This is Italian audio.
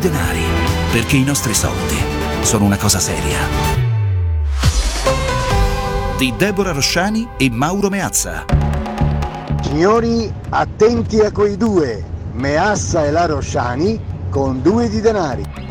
denari, perché i nostri soldi sono una cosa seria. Di Deborah Rosciani e Mauro Meazza. Signori, attenti a quei due, Meazza e la Rosciani, con 2 di denari.